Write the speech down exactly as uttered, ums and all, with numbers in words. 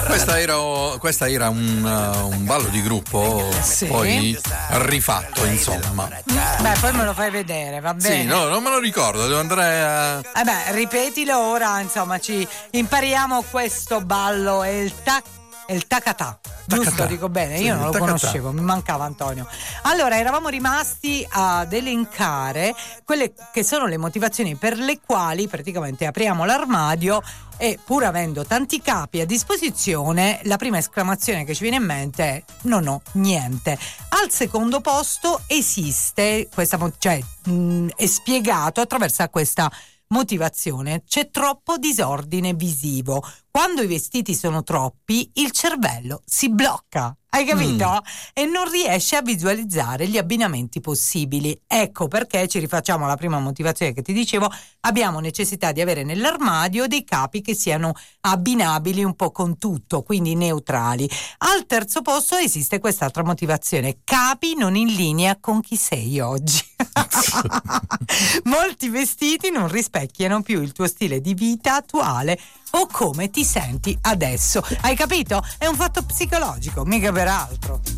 Questa era, questa era un, uh, un ballo di gruppo, sì. Poi rifatto, insomma. Beh, poi me lo fai vedere, va bene? Sì, no, non me lo ricordo, devo andare a... Eh beh, ripetilo ora, insomma, ci impariamo questo ballo, è il tac, è il tacatà. Giusto, Tacatà. dico bene, io Sì, non lo tacatà. conoscevo, mi mancava Antonio. Allora, eravamo rimasti ad elencare quelle che sono le motivazioni per le quali praticamente apriamo l'armadio e, pur avendo tanti capi a disposizione, la prima esclamazione che ci viene in mente è non ho niente. Al secondo posto esiste questa, cioè mh, è spiegato attraverso questa motivazione: c'è troppo disordine visivo. Quando i vestiti sono troppi, il cervello si blocca. Hai capito? Mm. E non riesce a visualizzare gli abbinamenti possibili. Ecco perché ci rifacciamo alla prima motivazione che ti dicevo: abbiamo necessità di avere nell'armadio dei capi che siano abbinabili un po' con tutto, quindi neutrali. Al terzo posto esiste quest'altra motivazione: capi non in linea con chi sei oggi. Molti vestiti non rispecchiano più il tuo stile di vita attuale o come ti senti adesso. Hai capito? È un fatto psicologico, mica per altro.